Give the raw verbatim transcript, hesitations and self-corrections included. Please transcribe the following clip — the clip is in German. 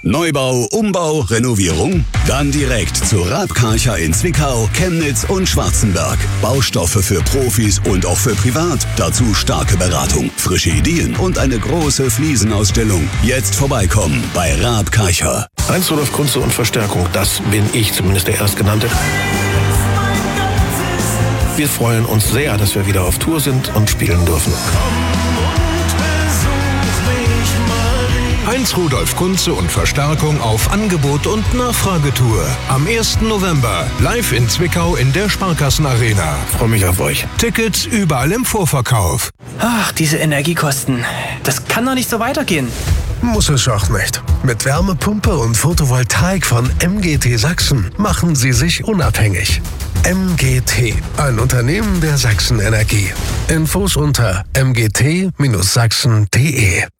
Neubau, Umbau, Renovierung? Dann direkt zu Raab Karcher in Zwickau, Chemnitz und Schwarzenberg. Baustoffe für Profis und auch für privat. Dazu starke Beratung, frische Ideen und eine große Fliesenausstellung. Jetzt vorbeikommen bei Raab Karcher. Heinz Rudolf Kunze und Verstärkung, das bin ich, zumindest der Erstgenannte. Wir freuen uns sehr, dass wir wieder auf Tour sind und spielen dürfen. Heinz Rudolf Kunze und Verstärkung auf Angebot und Nachfragetour. Am ersten November live in Zwickau in der Sparkassen Arena. Freue mich auf euch. Tickets überall im Vorverkauf. Ach, diese Energiekosten. Das kann doch nicht so weitergehen. Muss es auch nicht. Mit Wärmepumpe und Photovoltaik von M G T Sachsen machen Sie sich unabhängig. M G T, ein Unternehmen der Sachsen Energie. Infos unter m g t Bindestrich sachsen punkt d e.